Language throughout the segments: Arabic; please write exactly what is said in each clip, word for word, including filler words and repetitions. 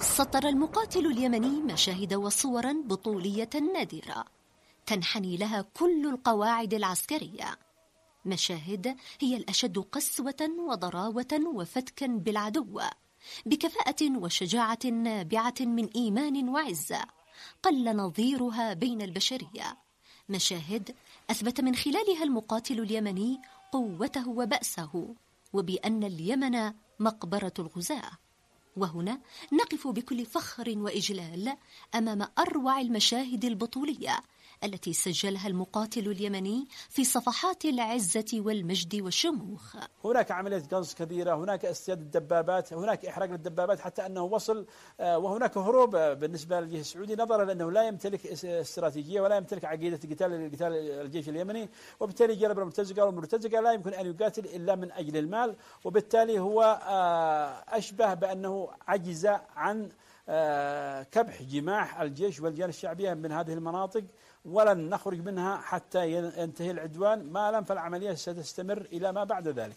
سطر المقاتل اليمني مشاهد وصورا بطولية نادرة تنحني لها كل القواعد العسكرية، مشاهد هي الأشد قسوة وضراوة وفتكا بالعدو، بكفاءة وشجاعة نابعة من إيمان وعزة قل نظيرها بين البشرية، مشاهد أثبت من خلالها المقاتل اليمني قوته وبأسه، وبأن اليمن مقبرة الغزاة. وهنا نقف بكل فخر وإجلال أمام أروع المشاهد البطولية التي سجلها المقاتل اليمني في صفحات العزة والمجد والشموخ. هناك عملية قصف كبيرة، هناك اصطياد الدبابات، هناك إحراق للدبابات حتى أنه وصل، وهناك هروب بالنسبة للجيش السعودي نظرا لأنه لا يمتلك استراتيجية ولا يمتلك عقيدة قتال قتال الجيش اليمني، وبالتالي جلب المرتزقة، والمرتزقة لا يمكن أن يقاتل إلا من أجل المال، وبالتالي هو أشبه بأنه عجز عن كبح جماح الجيش والجيش الشعبية من هذه المناطق، ولن نخرج منها حتى ينتهي العدوان، ما لم فالعملية ستستمر إلى ما بعد ذلك.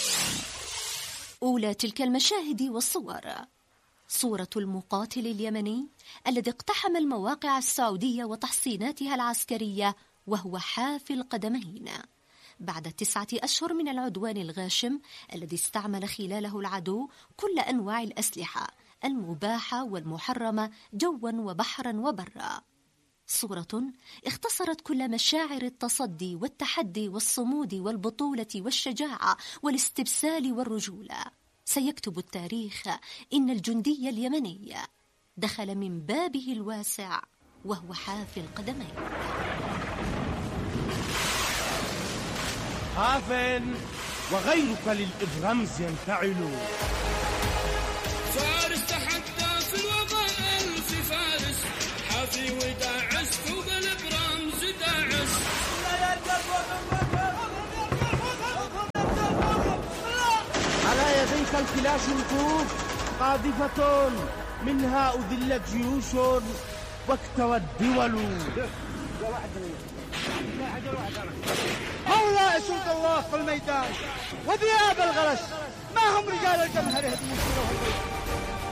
أولى تلك المشاهد والصور صورة المقاتل اليمني الذي اقتحم المواقع السعودية وتحصيناتها العسكرية وهو حافي القدمين بعد تسعة أشهر من العدوان الغاشم الذي استعمل خلاله العدو كل أنواع الأسلحة المباحة والمحرمة جوا وبحرا وبرا. صورة اختصرت كل مشاعر التصدي والتحدي والصمود والبطولة والشجاعة والاستبسال والرجولة. سيكتب التاريخ إن الجندي اليمني دخل من بابه الواسع وهو حافي القدمين. حاف وغيرك للإبرمز ينفعل. فارس تحدى في الوضع ألف فارس، حافي وداعس فوق الإبرمز داعس. على يديك الكلاشنكوف قاذفة، منها أذلت جيوش واكتوت دول. هؤلاء سلط الله في الميدان وذئاب الغرس، ما هم رجال الجمهر يهدمون.